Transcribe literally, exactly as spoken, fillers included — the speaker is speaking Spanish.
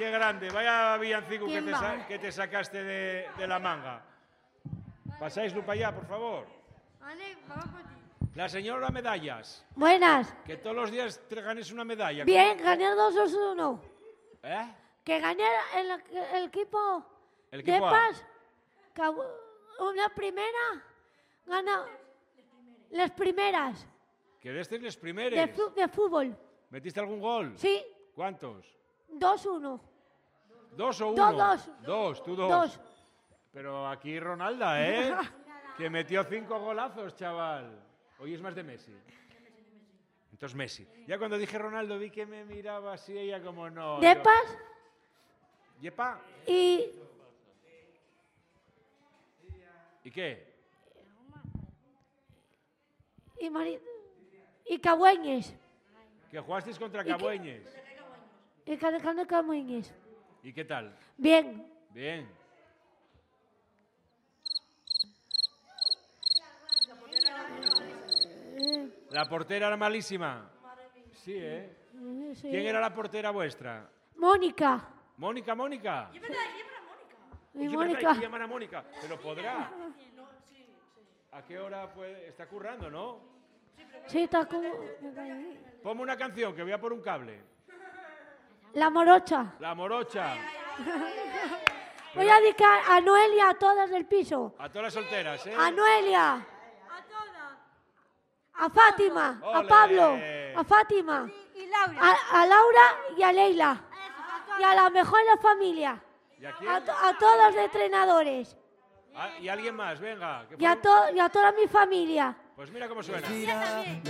Qué grande. Vaya villancico que te, sa que te sacaste de, de la manga. Pasáislo para allá, por favor. La señora Medallas. Buenas. Que todos los días te ganes una medalla. Bien, gané dos a uno. ¿Eh? Que gané el, el equipo, El equipo de Paz. Que una primera gana las primeras. Que destes les primeres. De, fu de fútbol. ¿Metiste algún gol? Sí. ¿Cuántos? dos uno. ¿Dos o uno? Dos, dos. Dos, tú dos. Dos. Pero aquí Ronalda, ¿eh? Que metió cinco golazos, chaval. Hoy es más de Messi. Entonces Messi. Ya cuando dije Ronaldo vi que me miraba así, ella como no. De yo... Paz. ¿Yepa? Y... ¿Y qué? Y, Mari... y Cagüeñes. Que jugasteis contra Cabueñes. Y Canecano Cagüeñes. ¿Y qué tal? Bien. Bien. La portera era malísima. Sí, ¿eh? Sí. ¿Quién era la portera vuestra? Mónica. Mónica, Mónica. Y Oye, Mónica. ¿verdad? Hay que llamar a Mónica. Pero podrá. ¿A qué hora puede? Está currando, ¿no? Sí, está como... Ponme una canción que voy a por un cable. La morocha. La morocha. Voy a dedicar a Noelia, a todas del piso. A todas las solteras, ¿eh? A Noelia. A todas. A Fátima. A Ole. Pablo. A Fátima. Y Laura. A, a Laura y a Leila. Y a la mejor de la familia. ¿Y a quién? A, to- a todos los entrenadores. Ah, y alguien más, venga. que Y a, fue- to- y a toda mi familia. Pues mira cómo suena.